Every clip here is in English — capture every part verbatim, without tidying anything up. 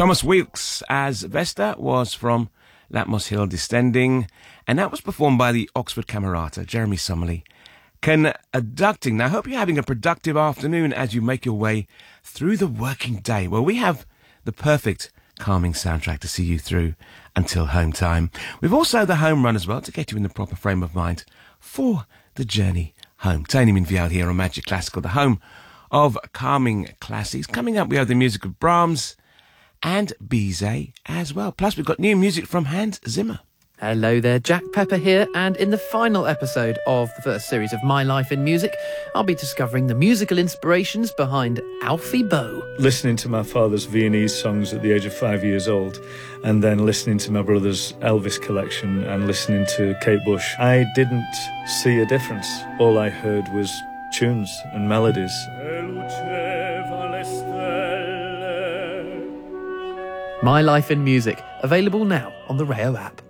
Thomas Weeks as Vesta was from Latmos Hill Descending, and that was performed by the Oxford Camerata, Jeremy Summerly. Conducting. Now, I hope you're having a productive afternoon as you make your way through the working day. Well, we have the perfect calming soundtrack to see you through until home time. We've also the home run as well to get you in the proper frame of mind for the journey home. Tony Minvial here on Magic Classical, the home of calming classics. Coming up, we have the music of Brahms and Bizet as well. Plus, we've got new music from Hans Zimmer. Hello there, Jack Pepper here, and in the final episode of the first series of My Life in Music, I'll be discovering the musical inspirations behind Alfie Boe. Listening to my father's Viennese songs at the age of five years old, and then listening to my brother's Elvis collection and listening to Kate Bush, I didn't see a difference. All I heard was tunes and melodies. My Life in Music, available now on the Rayo app.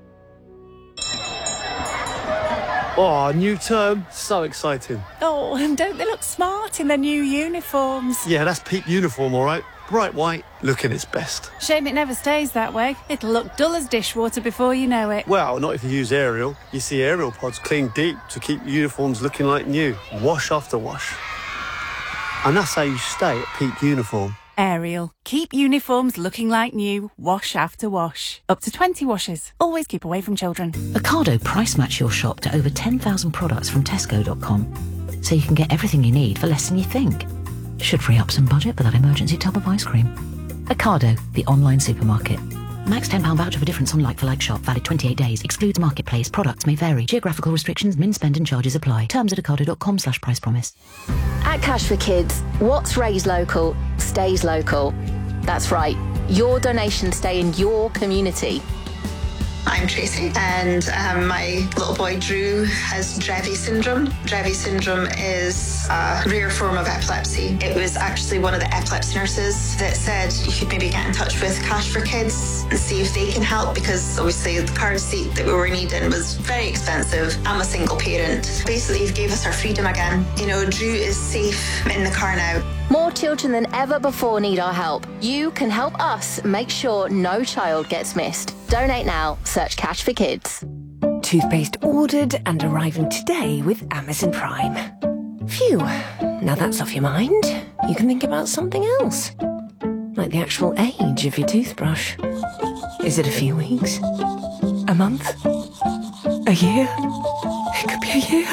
Oh, new term. So exciting. Oh, and don't they look smart in their new uniforms? Yeah, that's peak uniform, all right. Bright white, looking its best. Shame it never stays that way. It'll look dull as dishwater before you know it. Well, not if you use Ariel. You see Ariel pods clean deep to keep uniforms looking like new. Wash after wash. And that's how you stay at peak uniform. Ariel. Keep uniforms looking like new, wash after wash. Up to twenty washes. Always keep away from children. Ocado price match your shop to over ten thousand products from Tesco dot com, so you can get everything you need for less than you think. Should free up some budget for that emergency tub of ice cream. Ocado, the online supermarket. Max ten pounds voucher for difference on like-for-like shop, valid twenty-eight days, excludes marketplace, products may vary, geographical restrictions, min spend and charges apply. Terms at ocado dot com slash price promise. At Cash for Kids, what's raised local stays local. That's right, your donations stay in your community. I'm Tracy, and um, my little boy Drew has Dravet syndrome. Dravet syndrome is a rare form of epilepsy. It was actually one of the epilepsy nurses that said you could maybe get in touch with Cash for Kids and see if they can help, because obviously the car seat that we were needing was very expensive. I'm a single parent. Basically, it gave us our freedom again. You know, Drew is safe in the car now. More children than ever before need our help. You can help us make sure no child gets missed. Donate now. Search Cash for Kids. Toothpaste ordered and arriving today with Amazon Prime. Phew. Now that's off your mind. You can think about something else. Like the actual age of your toothbrush. Is it a few weeks? A month? A year? It could be a year.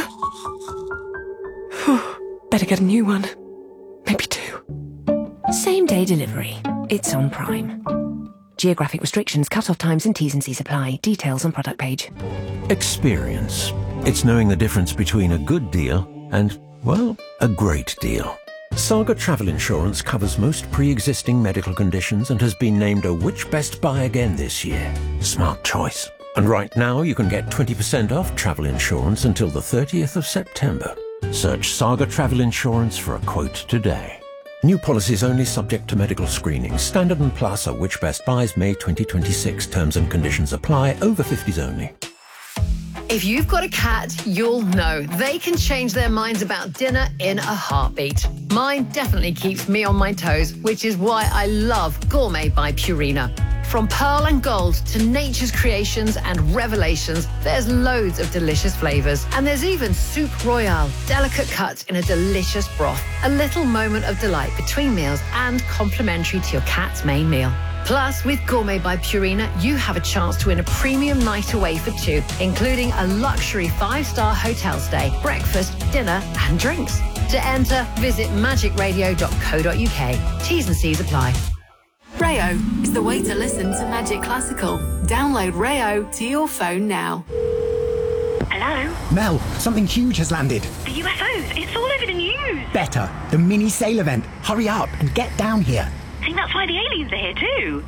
Whew. Better get a new one. Maybe two. Same day delivery. It's on Prime. Geographic restrictions, cut-off times and T's and C's apply. Details on product page. Experience. It's knowing the difference between a good deal and, well, a great deal. Saga Travel Insurance covers most pre-existing medical conditions and has been named a Which Best Buy again this year. Smart choice. And right now you can get twenty percent off travel insurance until the thirtieth of September. Search Saga Travel Insurance for a quote today. New policies only subject to medical screening. Standard and Plus are Which Best Buys May twenty twenty-six. Terms and conditions apply. Over fifties only. If you've got a cat, you'll know they can change their minds about dinner in a heartbeat. Mine definitely keeps me on my toes, which is why I love Gourmet by Purina. From pearl and gold to nature's creations and revelations, there's loads of delicious flavours. And there's even Soup Royale, delicate cuts in a delicious broth. A little moment of delight between meals and complimentary to your cat's main meal. Plus, with Gourmet by Purina, you have a chance to win a premium night away for two, including a luxury five-star hotel stay, breakfast, dinner and drinks. To enter, visit magic radio dot co dot uk. T's and C's apply. Rayo is the way to listen to Magic Classical. Download Rayo to your phone now. Hello? Mel, something huge has landed. The U F Os, it's all over the news. Better, the mini sail event. Hurry up and get down here. I think that's why the aliens are here too.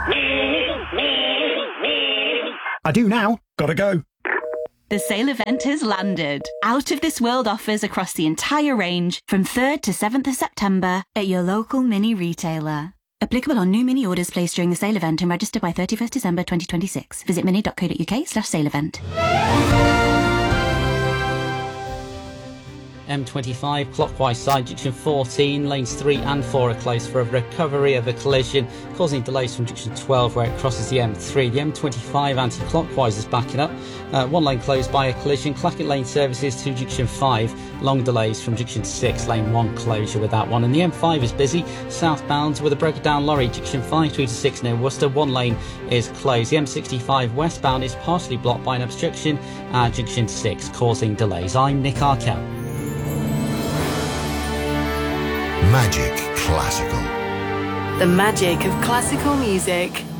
I do now. Gotta go. The sale event has landed. Out of this world offers across the entire range from third to seventh of September at your local mini retailer. Applicable on new mini orders placed during the sale event and register by thirty-first December twenty twenty-six. Visit mini dot co dot uk slash sale event. M twenty-five clockwise side, junction fourteen, lanes three and four are closed for a recovery of a collision, causing delays from junction twelve where it crosses the M three. The M twenty-five anti-clockwise is backing up. Uh, one lane closed by a collision. Clackett Lane services to junction five. Long delays from junction six, lane one closure with that one. And the M five is busy, southbound with a broken down lorry, junction five through to six near Worcester. One lane is closed. The M sixty-five westbound is partially blocked by an obstruction at junction six, causing delays. I'm Nick Arkell. Magic Classical. The magic of classical music.